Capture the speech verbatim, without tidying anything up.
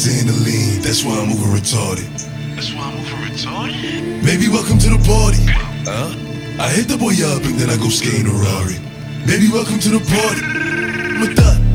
in the lean, that's why I'm moving retarded. That's why I'm moving retarded? Maybe welcome to the party. Huh? I hit the boy up and then I go skating a Rari. Baby, welcome to the party. I'm a thot.